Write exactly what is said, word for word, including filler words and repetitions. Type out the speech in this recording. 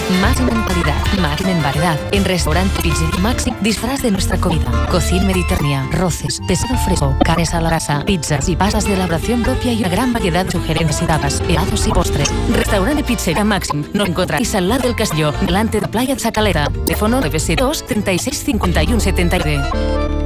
Máximo en calidad, máximo en variedad. En Restaurante Pizzería Máxim, disfraz de nuestra comida. Cocina mediterránea, roces, pescado fresco, carnes a la brasa, pizzas y pastas de elaboración propia y una gran variedad de sugerencias y tapas, helados y postres. Restaurante Pizzería Máxim. Nos encontráis al lado del Castillo, delante de Playa de Sacalera. Teléfono nueve siete dos, treinta y seis, cincuenta y uno setenta y nueve.